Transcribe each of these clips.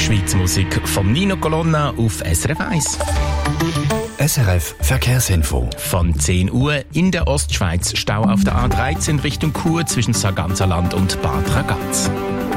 Schweizer Musik von Nino Colonna auf SRF 1. SRF Verkehrsinfo. Von 10 Uhr in der Ostschweiz Stau auf der A13 Richtung Chur zwischen Sarganserland und Bad Ragaz.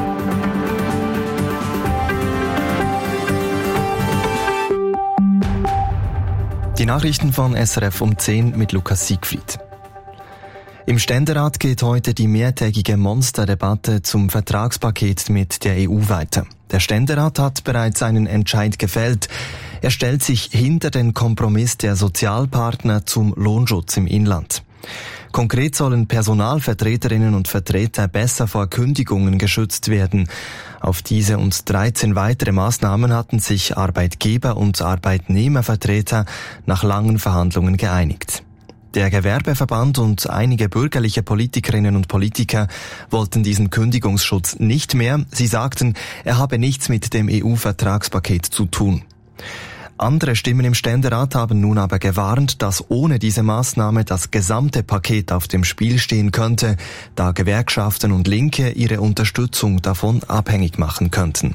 Die Nachrichten von SRF um 10 mit Lukas Siegfried. Im Ständerat geht heute die mehrtägige Monsterdebatte zum Vertragspaket mit der EU weiter. Der Ständerat hat bereits einen Entscheid gefällt. Er stellt sich hinter den Kompromiss der Sozialpartner zum Lohnschutz im Inland. Konkret sollen Personalvertreterinnen und Vertreter besser vor Kündigungen geschützt werden. Auf diese und 13 weitere Maßnahmen hatten sich Arbeitgeber- und Arbeitnehmervertreter nach langen Verhandlungen geeinigt. Der Gewerbeverband und einige bürgerliche Politikerinnen und Politiker wollten diesen Kündigungsschutz nicht mehr. Sie sagten, er habe nichts mit dem EU-Vertragspaket zu tun. Andere Stimmen im Ständerat haben nun aber gewarnt, dass ohne diese Maßnahme das gesamte Paket auf dem Spiel stehen könnte, da Gewerkschaften und Linke ihre Unterstützung davon abhängig machen könnten.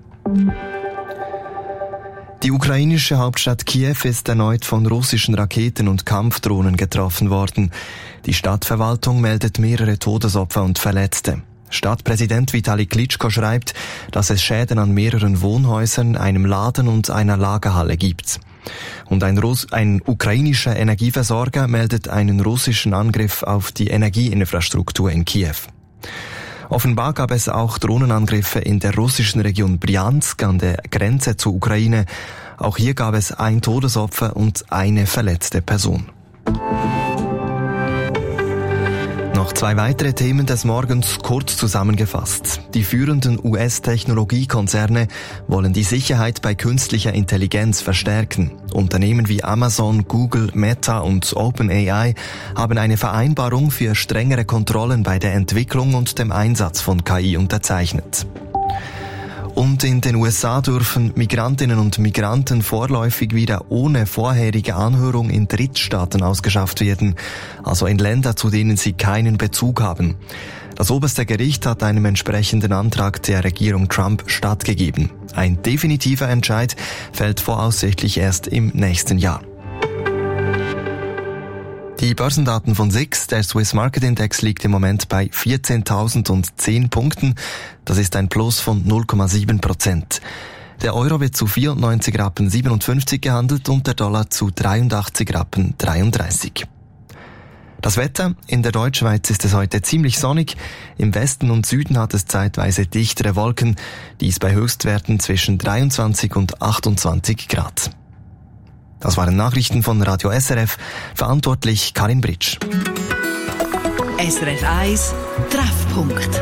Die ukrainische Hauptstadt Kiew ist erneut von russischen Raketen und Kampfdrohnen getroffen worden. Die Stadtverwaltung meldet mehrere Todesopfer und Verletzte. Stadtpräsident Vitali Klitschko schreibt, dass es Schäden an mehreren Wohnhäusern, einem Laden und einer Lagerhalle gibt. Und ein ukrainischer Energieversorger meldet einen russischen Angriff auf die Energieinfrastruktur in Kiew. Offenbar gab es auch Drohnenangriffe in der russischen Region Bryansk an der Grenze zur Ukraine. Auch hier gab es ein Todesopfer und eine verletzte Person. Noch zwei weitere Themen des Morgens kurz zusammengefasst. Die führenden US-Technologiekonzerne wollen die Sicherheit bei künstlicher Intelligenz verstärken. Unternehmen wie Amazon, Google, Meta und OpenAI haben eine Vereinbarung für strengere Kontrollen bei der Entwicklung und dem Einsatz von KI unterzeichnet. Und in den USA dürfen Migrantinnen und Migranten vorläufig wieder ohne vorherige Anhörung in Drittstaaten ausgeschafft werden, also in Länder, zu denen sie keinen Bezug haben. Das oberste Gericht hat einem entsprechenden Antrag der Regierung Trump stattgegeben. Ein definitiver Entscheid fällt voraussichtlich erst im nächsten Jahr. Die Börsendaten von SIX, der Swiss Market Index, liegt im Moment bei 14.010 Punkten. Das ist ein Plus von 0,7%. Der Euro wird zu 94,57 Rappen gehandelt und der Dollar zu 83,33 Rappen. Das Wetter: In der Deutschschweiz ist es heute ziemlich sonnig. Im Westen und Süden hat es zeitweise dichtere Wolken. Dies bei Höchstwerten zwischen 23 und 28 Grad. Das waren Nachrichten von Radio SRF. Verantwortlich Karin Britsch. SRF 1 Treffpunkt.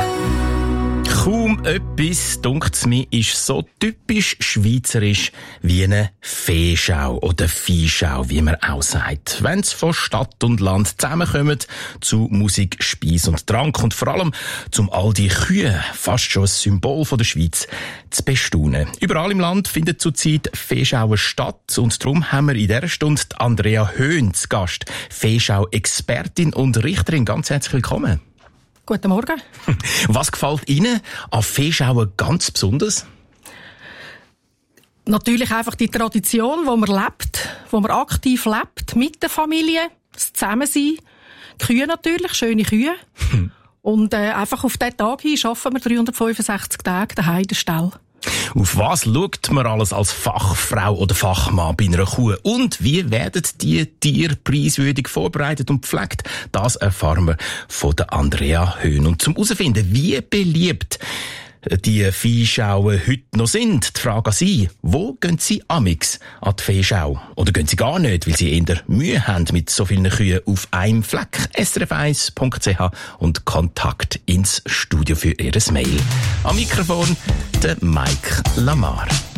Kaum etwas, dunkt's mir, ist so typisch schweizerisch wie eine Feeschau oder Viehschau, wie man auch sagt. Wenn's von Stadt und Land zusammenkommen, zu Musik, Speis und Trank und vor allem zum all die Kühe, fast schon ein Symbol von der Schweiz, zu bestaunen. Überall im Land findet zurzeit Feeschauen statt und darum haben wir in dieser Stunde Andrea Höhn zu Gast, Feeschau-Expertin und Richterin. Ganz herzlich willkommen. Guten Morgen. Was gefällt Ihnen an Feeschauen ganz besonders? Natürlich einfach die Tradition, wo man lebt, wo man aktiv lebt, mit der Familie, das Zusammensein, Kühe natürlich, schöne Kühe. Und einfach auf diesen Tag hin arbeiten wir 365 Tage daheim in der Stall. Auf was schaut man alles als Fachfrau oder Fachmann bei einer Kuh? Und wie werden die Tiere preiswürdig vorbereitet und gepflegt? Das erfahren wir von der Andrea Höhn. Und zum herausfinden, wie beliebt die Viehschauen heute noch sind, die Frage an Sie: Wo gehen Sie amix an die Viehschau? Oder gehen Sie gar nicht, weil Sie eher Mühe haben mit so vielen Kühen auf einem Fleck? srf1.ch und Kontakt ins Studio für Ihr Mail. Am Mikrofon der Mike Lamar.